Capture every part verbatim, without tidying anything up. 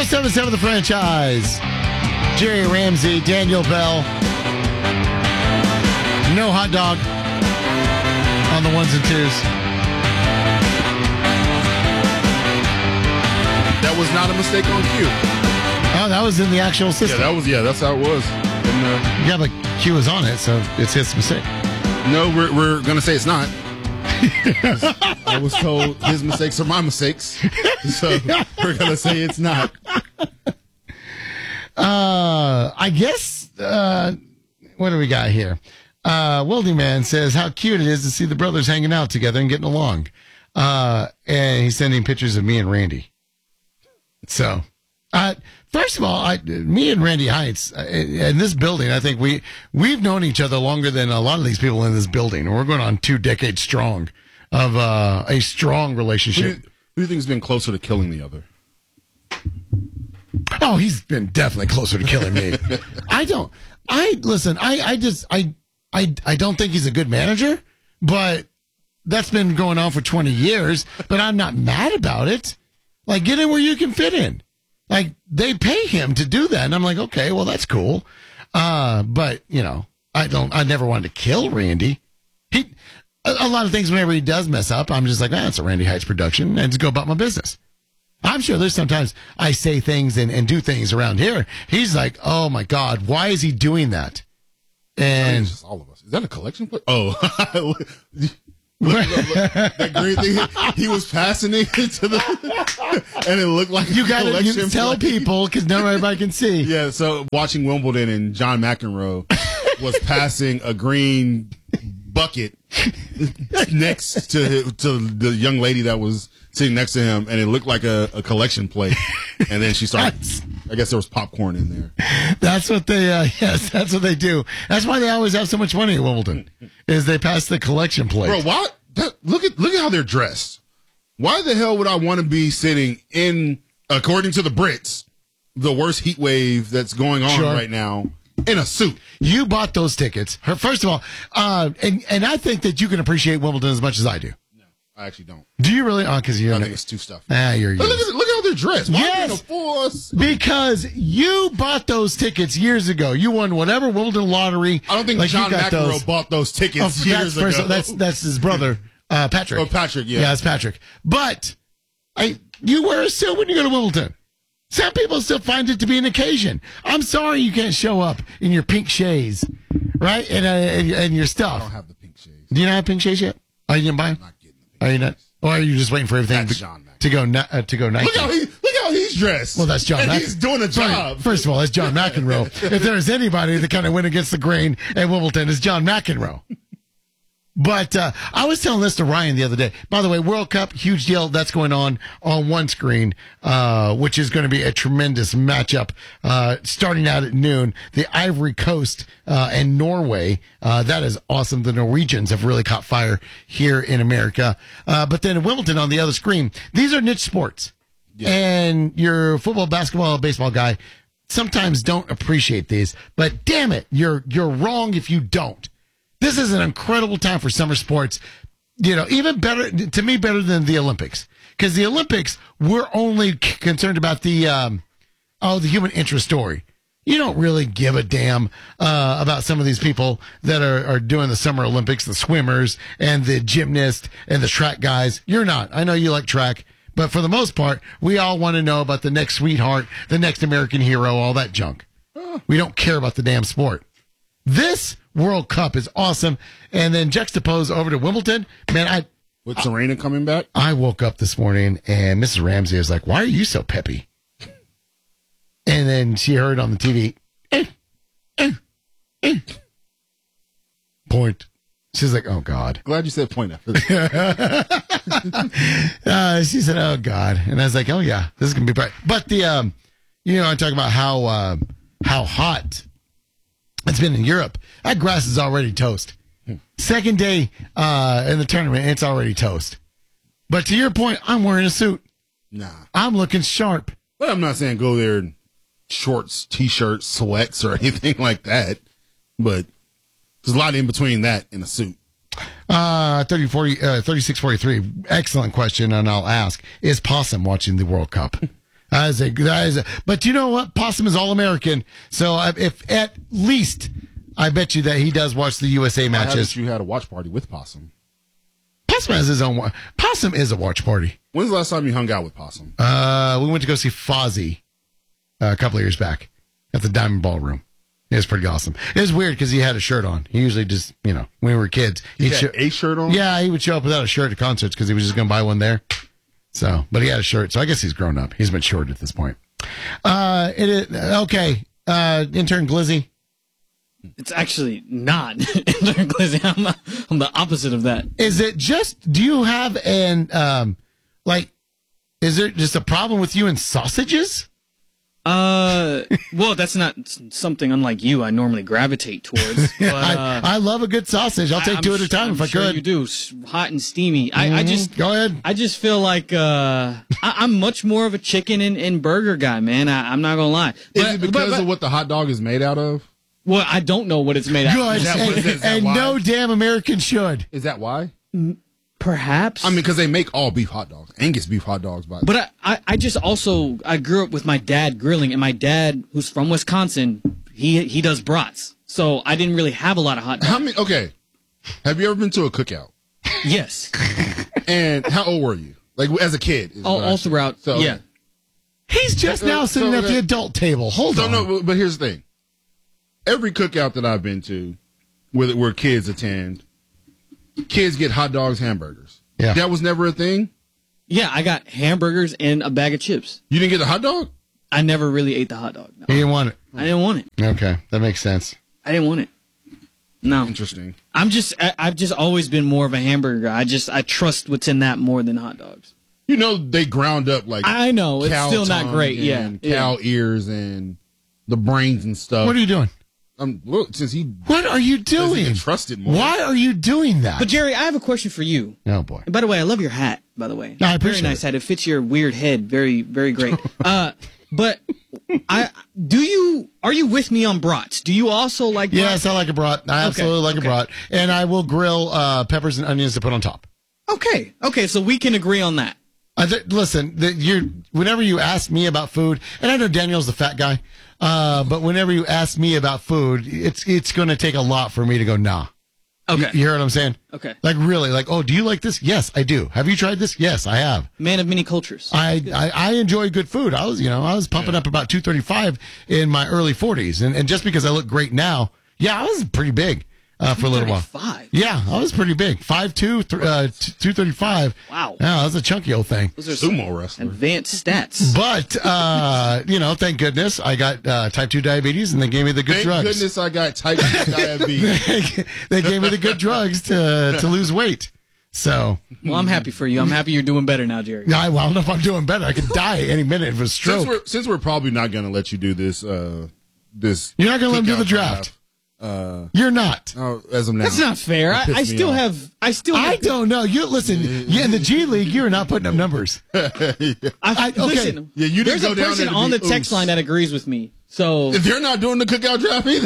seven seven The Franchise. Jerry Ramsey, Daniel Bell. No hot dog on the ones and twos. That was not a mistake on Q. Oh, that was in the actual system. Yeah, that was. Yeah, that's how it was. And, uh, yeah, but Q was on it, so it's his mistake. No, we're we're gonna say it's not. I was told his mistakes are my mistakes, so we're gonna say it's not. Uh, I guess. Uh, what do we got here? Uh, Welding Man says how cute it is to see the brothers hanging out together and getting along. Uh, and he's sending pictures of me and Randy. So, uh, first of all, I, me and Randy Heights uh, in this building, I think we we've known each other longer than a lot of these people in this building. We're going on two decades strong of uh, a strong relationship. Who do, you, who do you think has been closer to killing the other? Oh, he's been definitely closer to killing me. I don't. I listen. I, I just. I. I. I don't think he's a good manager, but that's been going on for twenty years. But I'm not mad about it. Like, get in where you can fit in. Like, they pay him to do that, and I'm like, okay, well, that's cool. Uh, but you know, I don't. I never wanted to kill Randy. He. A, a lot of things. Whenever he does mess up, I'm just like, ah, it's a Randy Heights production, and just go about my business. I'm sure there's sometimes I say things and, and do things around here. He's like, oh, my God, why is he doing that? And it's just all of us. Is that a collection plate? Oh. look, look, look, that green thing, he was passing it to the, and it looked like you got to tell plate. people because not everybody can see. Yeah, so watching Wimbledon and John McEnroe was passing a green bucket next to to the young lady that was sitting next to him, and it looked like a, a collection plate. And then she started, I guess there was popcorn in there. That's what they, uh, yes, that's what they do. That's why they always have so much money at Wimbledon, is they pass the collection plate. Bro, why? That, look at look at how they're dressed. Why the hell would I want to be sitting in, according to the Brits, the worst heat wave that's going on sure. right now, in a suit? You bought those tickets. First of all, uh, and, and I think that you can appreciate Wimbledon as much as I do. I actually don't. Do you really? Oh, because you're. I think it's too stuffy. Ah, you're. Look, look, look how they're dressed. Why yes, force? Because you bought those tickets years ago. You won whatever Wimbledon lottery. I don't think like John McEnroe those. bought those tickets oh, years that's ago. That's that's his brother, uh, Patrick. Oh, Patrick. Yeah, yeah, it's Patrick. But I, you wear a suit when you go to Wimbledon. Some people still find it to be an occasion. I'm sorry you can't show up in your pink shades, right? And uh, and, and your stuff. I don't have the pink shades. Do you not have pink shades yet? Are you gonna buy them? Are you not? Or are you just waiting for everything to, to go uh, to go Nike? Look how he look how he's dressed. Well, that's John. And Mac- he's doing a job. First of all, that's John McEnroe. If there's anybody that kind of went against the grain at Wimbledon, it's John McEnroe. But uh, I was telling this to Ryan the other day. By the way, World Cup, huge deal. That's going on on one screen, uh, which is going to be a tremendous matchup uh, starting out at noon. The Ivory Coast uh, and Norway. Uh, that is awesome. The Norwegians have really caught fire here in America. Uh, but then at Wimbledon on the other screen, these are niche sports. Yeah. And your football, basketball, baseball guy sometimes don't appreciate these. But damn it, you're you're wrong if you don't. This is an incredible time for summer sports. You know, even better, to me, better than the Olympics. Because the Olympics, we're only c- concerned about the, um, oh, the human interest story. You don't really give a damn uh, about some of these people that are, are doing the Summer Olympics, the swimmers and the gymnasts and the track guys. You're not. I know you like track. But for the most part, we all want to know about the next sweetheart, the next American hero, all that junk. We don't care about the damn sport. This World Cup is awesome. And then juxtapose over to Wimbledon. Man, I... With Serena coming back? I woke up this morning and Missus Ramsey was like, why are you so peppy? And then she heard on the T V, eh, eh, eh. Point. She's like, oh, God. Glad you said point after that. uh, she said, oh, God. And I was like, oh, yeah, this is going to be bright. But the, um, you know, I talk about how, uh, how hot it's been in Europe. That grass is already toast. Second day uh, in the tournament, it's already toast. But to your point, I'm wearing a suit. Nah. I'm looking sharp. But I'm not saying go there in shorts, T-shirts, sweats, or anything like that. But there's a lot in between that and a suit. Uh, thirty forty, uh, thirty-six forty-three. Excellent question, and I'll ask. Is Possum watching the World Cup? That is a, that is a, but you know what? Possum is all American. So uh, if at least I bet you that he does watch the U S A How matches. did you had a watch party with Possum? Possum has his own. wa- Possum is a watch party. When's the last time you hung out with Possum? Uh, we went to go see Fozzy uh, a couple of years back at the Diamond Ballroom. It was pretty awesome. It was weird because he had a shirt on. He usually just, you know, when we were kids, He he'd had show- a shirt on? Yeah, he would show up without a shirt at concerts because he was just going to buy one there. So, but he had a shirt. So I guess he's grown up. He's matured at this point. Uh, it is, okay. Uh, intern Glizzy. It's actually not. I'm, I'm the opposite of that. Is it just, do you have an, um, like, is there just a problem with you and sausages? Uh, well, that's not something unlike you. I normally gravitate towards. But, uh, I, I love a good sausage. I'll take I'm two at a sh- time I'm if I sure could. You do S- hot and steamy. I, I just Go ahead. I just feel like uh, I, I'm much more of a chicken and, and burger guy, man. I, I'm not gonna lie. Is But- it because but- but- of what the hot dog is made out of? Well, I don't know what it's made out Good. of. that what- and is that and why? no damn American should. Is that why? Perhaps. I mean, because they make all beef hot dogs. Angus beef hot dogs, by the way. But I, I, I just also I grew up with my dad grilling, and my dad, who's from Wisconsin, he he does brats. So I didn't really have a lot of hot dogs. How many? Okay. Have you ever been to a cookout? Yes, And how old were you? Like as a kid? is all, what I all said. throughout. So, Yeah, He's just Uh, now sitting so at the that- adult table. Hold So on. no, but- but here's the thing. Every cookout that I've been to, where where kids attend, kids get hot dogs, hamburgers. Yeah. That was never a thing. yeah. I got hamburgers and a bag of chips. You didn't get a hot dog? I never really ate the hot dog. No. He didn't want it. I didn't want it. Okay, that makes sense. I didn't want it. No, Interesting. I'm just I, I've just always been more of a hamburger guy. I just I trust what's in that more than hot dogs. You know they ground up like I know it's cow still not tongue great. Yeah, and yeah. cow ears and the brains and stuff. What are you doing? Um, look, since he What are you doesn't doing? get trusted more. Why are you doing that? But Jerry, I have a question for you. Oh boy. And by the way, I love your hat. By the way, No, I appreciate very nice it. hat. It fits your weird head. Very, very great. uh, but I do you are you with me on brats? Do you also like? Yes, brats? I like a brat. I absolutely like okay. a brat, and I will grill uh, peppers and onions to put on top. Okay, okay. So we can agree on that. I th- listen, the, you're, whenever you ask me about food, and I know Daniel's the fat guy, uh, but whenever you ask me about food, it's it's going to take a lot for me to go, nah. Okay. You, you hear what I'm saying? Okay. Like really, like, oh, do you like this? Yes, I do. Have you tried this? Yes, I have. Man of many cultures. I, I, I enjoy good food. I was, you know, I was pumping up about two thirty-five in my early forties. And, and just because I look great now, yeah, I was pretty big uh, for a little while. Five. Yeah, I was pretty big. five two, th- uh, two thirty-five. Wow. Yeah, that was a chunky old thing. Those are some Sumo wrestler. advanced stats. But, uh, you know, thank goodness I got uh, type two diabetes and they gave me the good Thank drugs. goodness I got type two diabetes. They gave me the good drugs to, to lose weight. So, Well, I'm happy for you. I'm happy you're doing better now, Jerry. I, well, I don't know if I'm doing better. I could die any minute of a since stroke. we're since we're probably not going to let you do this, uh, this You're not going to let him do the cookout draft. Uh, You're not. oh, as of now, That's not fair. I, It pissed I me still off. have. I still. I Have, don't know. You listen. Yeah, in the G League, you're not putting up numbers. I, I- okay. Listen, Yeah, you didn't there's go a down person there to on be the text oops. line that agrees with me. So They're not doing the cookout draft either.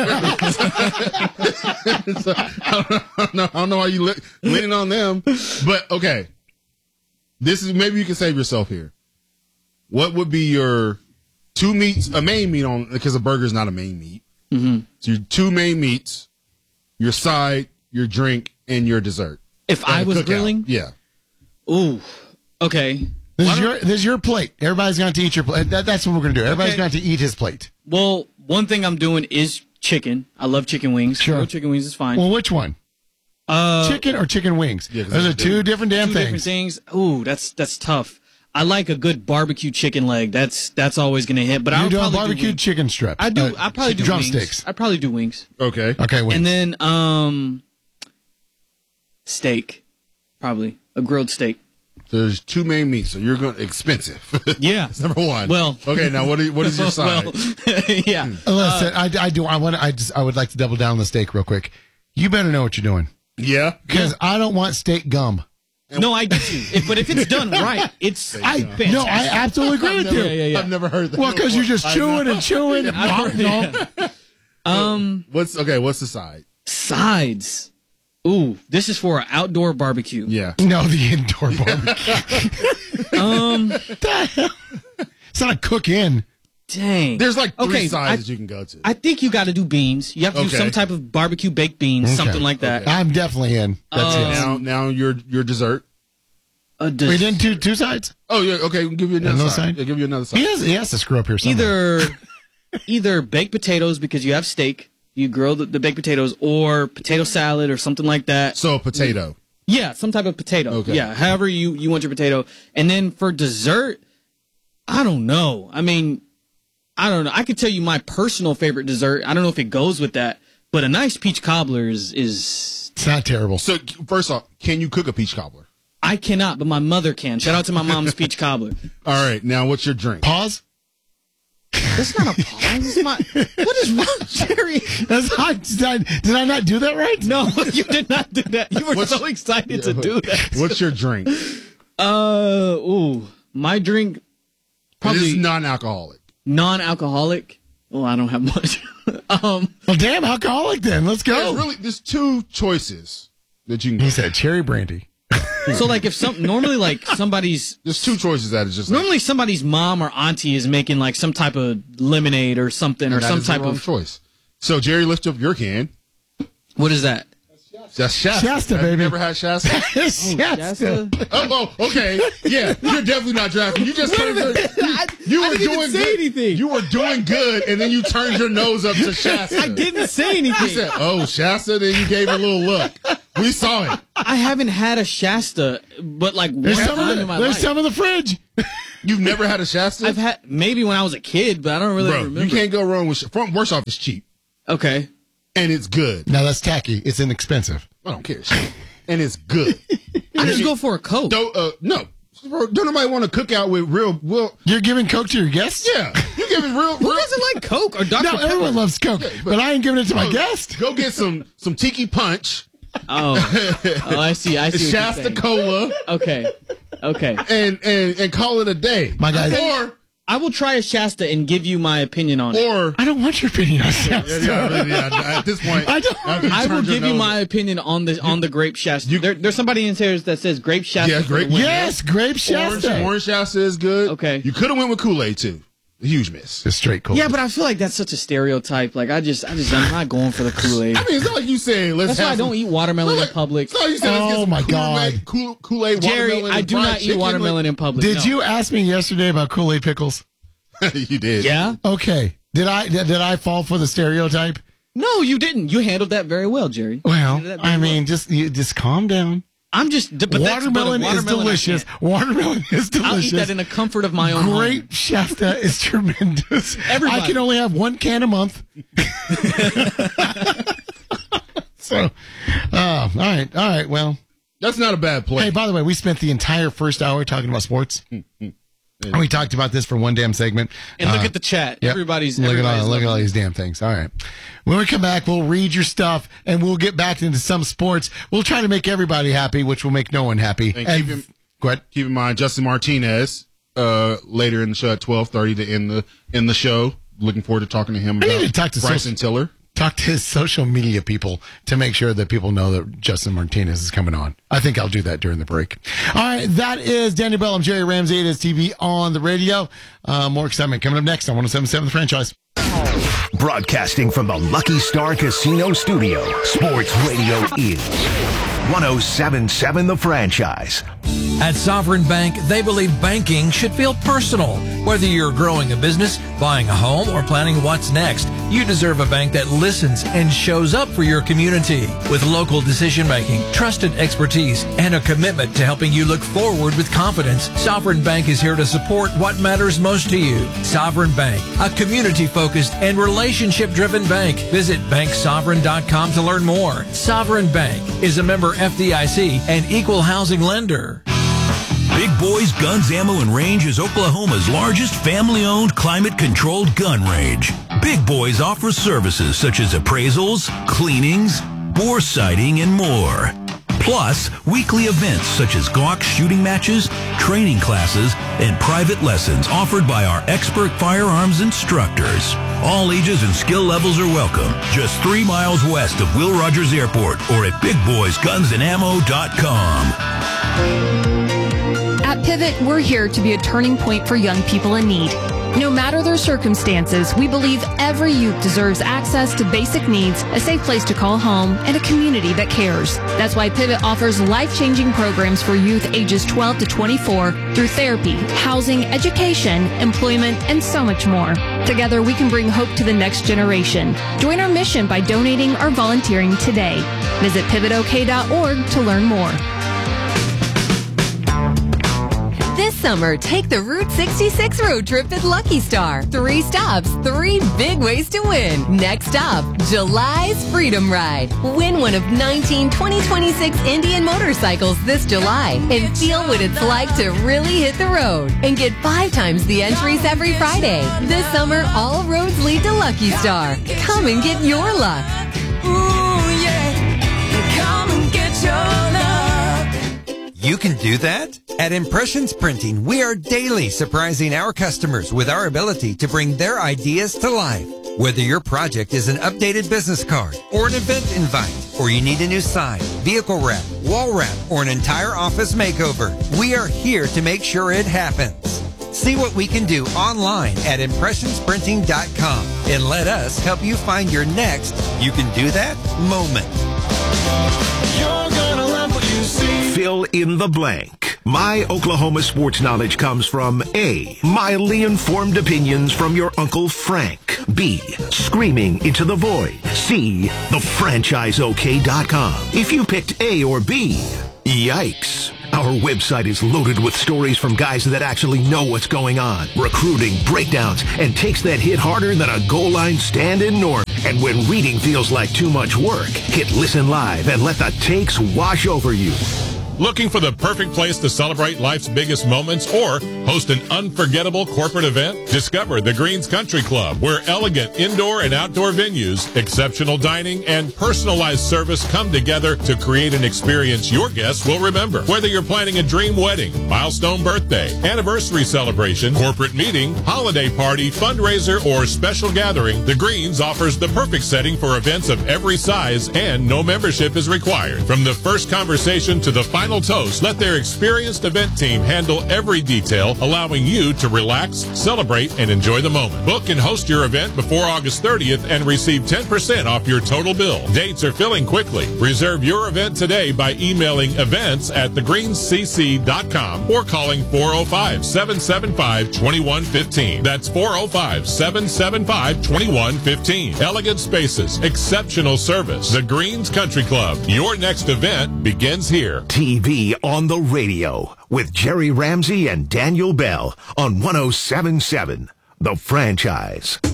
So, I, don't know, I don't know how you li- leaning on them, but okay. This is maybe you can save yourself here. What would be your two meats, a main meat on because a burger is not a main meat. Mm-hmm. So your two main meats, your side, your drink, and your dessert. if I At a was cookout. grilling, yeah. ooh, okay. This Why is don't- your this is your plate. Everybody's going to eat your plate. That, that's what we're going to do. Everybody's Okay. going to eat his plate. Well, one thing I'm doing is chicken. I love chicken wings. Sure. Grilled chicken wings is fine. Well, which one? uh, Chicken or chicken wings? Yeah, 'cause Those are it's two different damn two things. different things. Ooh, that's that's tough. I like a good barbecue chicken leg. That's that's always gonna hit. But I You would do a probably barbecue do wings. chicken strip. I do. Uh, I probably do drumsticks. Wings. I probably do wings. Okay. Okay, wings. And then um, steak, probably a grilled steak. There's two main meats, so you're going expensive. Yeah. That's number one. Well- okay. Now what? Are, what is your side? Well, yeah. Listen, I, I do. I want. I just. I would like to double down on the steak real quick. You better know what you're doing yeah. because I don't want steak gum. No, I get you. If, but if it's done right, it's I fantastic. no. I absolutely agree with you. Yeah, yeah, yeah. I've never heard that. Well, because you're just I chewing know. and chewing. and I've heard- no. Um, What's okay? What's the side? sides. Ooh, this is for an outdoor barbecue. Yeah. No, the indoor barbecue. Um, It's not a cook in. Dang. There's like three Okay, sizes I- you can go to. I think you got to do beans. You have to do Okay. some type of barbecue baked beans, Okay. something like that. I'm definitely in. That's Uh, it. now, now your your dessert. A We des- didn't do two sides? Oh yeah, okay. We'll give you another Another side. side? Yeah, give you another side. He has, he has to screw up here somewhere. either either baked potatoes because you have steak, you grill the, the baked potatoes, or potato salad or something like that. So a potato. Yeah, some type of potato. Okay. Yeah, however you, you want your potato. And then for dessert, I don't know. I mean, I don't know. I could tell you my personal favorite dessert. I don't know if it goes with that, but a nice peach cobbler is, is It's not terrible. So first off, can you cook a peach cobbler? I cannot, but my mother can. Shout out to my mom's peach cobbler. All right. Now, what's your drink? Pause? That's not a pause. It's my, what is wrong, Jerry? That's not, did, I, did I not do that right? No, you did not do that. You were What's- so excited to do that. What's your drink? Uh, ooh, my drink This probably is non-alcoholic. non-alcoholic. Oh, I don't have much. um, Well, damn, alcoholic then. Let's There's go. really, there's two choices that you can He get. said cherry brandy. so like if some normally like somebody's There's two choices that is just like, normally somebody's mom or auntie is making like some type of lemonade or something or that some is the type wrong of choice. So Jerry, lift up your can. what is that? That's Shasta. Shasta, Have you baby. ever had Shasta? Shasta. oh, oh, okay. Yeah, you're definitely not drafting. You just turned your, you, you I were didn't even doing say good. anything. You were doing good, and then you turned your nose up to Shasta. I didn't say You anything. said, "Oh, Shasta," then you gave a little look. We saw it. I haven't had a Shasta, but like one There's some, time in in the, my there's life. some in the fridge. You've never had a Shasta? I've had maybe when I was a kid, but I don't really Bro, remember. you can't go wrong with. From worst off, it's cheap Okay. and it's good. No, that's tacky. It's inexpensive. I don't care, and it's good. I just go for a Coke. Don't uh, no. Bro, don't nobody want to cook out with real. Well, You're giving Coke to your guests? yeah, you give it real. Who real doesn't like Coke or Doctor No, Pepper? everyone loves Coke, but, I ain't giving it to my Oh, guest. Go get some some tiki punch, Oh. oh, I see. I see. What you're Shasta saying. Cola, Okay. Okay. and and and call it a day. My guy- or I will try a Shasta and give you my opinion on it. or I don't want your opinion on yeah, Shasta. yeah, yeah, at this point, I don't- after you I will turned your give you nose- my opinion on the on the grape Shasta. You- there, there's somebody in here that says grape Shasta. Yeah, for the grape- win. Yes, grape orange. Shasta. Orange Shasta is good. Okay. you could have went with Kool-Aid too. A huge miss. Just straight Coke. Yeah, but I feel like that's such a stereotype. Like I just, I just, I'm not going for the Kool-Aid. I mean, it's not like you say let's That's why have I don't some- eat watermelon Look, in public. It's not like you say let's get Oh, some my Kool-Aid, God. Kool- Kool-Aid, Jerry, watermelon, I and do fried not eat chicken. watermelon in public. Did no. you ask me yesterday about Kool-Aid pickles? You did. Yeah. Okay. Did I did, did I fall for the stereotype? No, you didn't. You handled that very well, Jerry. You Well, handled that very I well. mean, just you, just calm down. I'm just but that's- but a Watermelon, is watermelon I delicious. can't. Watermelon is delicious. I'll eat that in the comfort of my own home. Grape Shasta is tremendous. Everybody. I can only have one can a month. so, oh, all right, all right. Well, That's not a bad play. hey, by the way, we spent the entire first hour talking about sports. And we talked about this for one damn segment. And look Uh, at the chat. Yep. Everybody's look at all, everybody's look at all loving these damn things. All right. When we come back, we'll read your stuff and we'll get back into some sports. We'll try to make everybody happy, which will make no one happy. And And- keep him- go ahead. Keep in mind, Justin Martinez uh, later in the show at twelve thirty to end the in the show. Looking forward to talking to him I about need to talk to Bryson social- Tiller. Talk to his social media people to make sure that people know that Justin Martinez is coming on. I think I'll do that during the break. All right, that is Danny Bellum, Jerry Ramsey. It is T V on the radio. Uh, more excitement coming up next on one oh seven point seven The Franchise. Broadcasting from the Lucky Star Casino Studio, Sports Radio is one oh seven point seven The Franchise. At Sovereign Bank, they believe banking should feel personal. Whether you're growing a business, buying a home, or planning what's next, you deserve a bank that listens and shows up for your community. With local decision-making, trusted expertise, and a commitment to helping you look forward with confidence, Sovereign Bank is here to support what matters most to you. Sovereign Bank, a community-focused and relationship-driven bank. Visit bank sovereign dot com to learn more. Sovereign Bank is a member F D I C and equal housing lender. Big Boys Guns, Ammo, and Range is Oklahoma's largest family-owned, climate-controlled gun range. Big Boys offers services such as appraisals, cleanings, bore sighting, and more. Plus, weekly events such as Glock shooting matches, training classes, and private lessons offered by our expert firearms instructors. All ages and skill levels are welcome. Just three miles west of Will Rogers Airport or at big boys guns and ammo dot com. At Pivot, we're here to be a turning point for young people in need. No matter their circumstances, we believe every youth deserves access to basic needs, a safe place to call home, and a community that cares. That's why Pivot offers life-changing programs for youth ages twelve to twenty-four through therapy, housing, education, employment, and so much more. Together, we can bring hope to the next generation. Join our mission by donating or volunteering today. Visit pivot o k dot org to learn more. This summer, take the Route sixty-six road trip at Lucky Star. Three stops, three big ways to win. Next stop, July's Freedom Ride. Win one of nineteen twenty twenty-six Indian motorcycles this July and feel what it's like to really hit the road. And get five times the entries every Friday. This summer, all roads lead to Lucky Star. Come and get your luck. Ooh, yeah. Come and get your luck. You can do that? At Impressions Printing, we are daily surprising our customers with our ability to bring their ideas to life. Whether your project is an updated business card or an event invite, or you need a new sign, vehicle wrap, wall wrap, or an entire office makeover, we are here to make sure it happens. See what we can do online at impressions printing dot com and let us help you find your next you can do that moment. You're gonna love what you see. Fill in the blank. My Oklahoma sports knowledge comes from A, mildly informed opinions from your Uncle Frank. B, screaming into the void. C, the franchise o k dot com. If you picked A or B, yikes. Our website is loaded with stories from guys that actually know what's going on. Recruiting, breakdowns, and takes that hit harder than a goal line stand-in norm. And when reading feels like too much work, hit Listen Live and let the takes wash over you. Looking for the perfect place to celebrate life's biggest moments or host an unforgettable corporate event? Discover the Greens Country Club, where elegant indoor and outdoor venues, exceptional dining, and personalized service come together to create an experience your guests will remember. Whether you're planning a dream wedding, milestone birthday, anniversary celebration, corporate meeting, holiday party, fundraiser, or special gathering, the Greens offers the perfect setting for events of every size, and no membership is required. From the first conversation to the final toast, let their experienced event team handle every detail, allowing you to relax, celebrate, and enjoy the moment. Book and host your event before August thirtieth and receive ten percent off your total bill. Dates are filling quickly. Reserve your event today by emailing events at the greens c c dot com or calling four oh five, seven seven five, two one one five. That's four oh five, seven seven five, two one one five. Elegant spaces, exceptional service. The Greens Country Club. Your next event begins here. T V on the radio with Jerry Ramsey and Daniel Bell on one oh seven point seven, The Franchise.